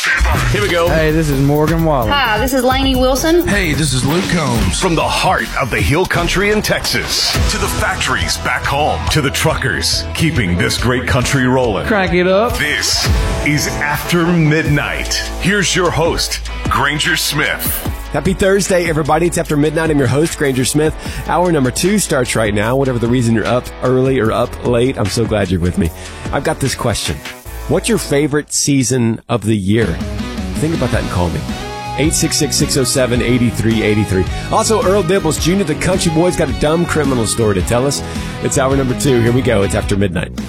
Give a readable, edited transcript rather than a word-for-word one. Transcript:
Here we go. Hey, this is Morgan Wallen. Hi, this is Lainey Wilson. Hey, this is Luke Combs. From the heart of the Hill Country in Texas to the factories back home to the truckers keeping this great country rolling. Crank it up. This is After Midnight. Here's your host, Granger Smith. Happy Thursday, everybody. It's After Midnight. I'm your host, Granger Smith. Hour number 2 starts right now. Whatever the reason you're up early or up late, I'm so glad you're with me. I've got this question. What's your favorite season of the year? Think about that and call me. 866-607-8383. Also, Earl Dibbles, Jr., the country boy's got a dumb criminal story to tell us. It's hour number 2. Here we go. It's After Midnight.